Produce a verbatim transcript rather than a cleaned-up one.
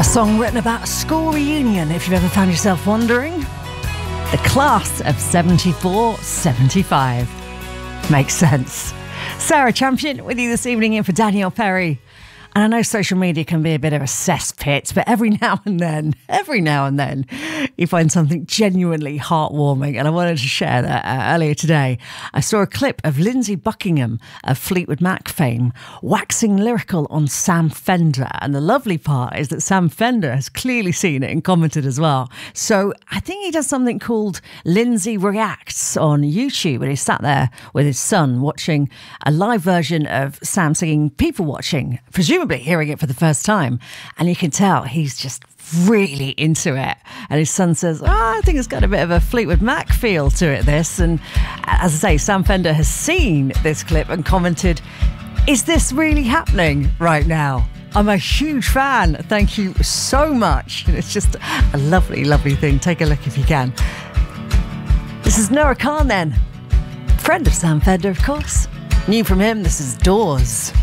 song written about a school reunion, if you've ever found yourself wondering. The class of seventy-four seventy-five. Makes sense. Sarah Champion with you this evening in for Danielle Perry. And I know social media can be a bit of a cesspit, but every now and then, every now and then, you find something genuinely heartwarming. And I wanted to share that uh, earlier today. I saw a clip of Lindsey Buckingham of Fleetwood Mac fame waxing lyrical on Sam Fender. And the lovely part is that Sam Fender has clearly seen it and commented as well. So I think he does something called Lindsey Reacts on YouTube. And he sat there with his son watching a live version of Sam singing People Watching, presumably hearing it for the first time, and you can tell he's just really into it. And his son says, oh, I think it's got a bit of a Fleetwood Mac feel to it, this. And as I say, Sam Fender has seen this clip and commented, is this really happening right now? I'm a huge fan. Thank you so much. And it's just a lovely, lovely thing. Take a look if you can. This is Noah Khan then. Friend of Sam Fender, of course. New from him, this is Doors.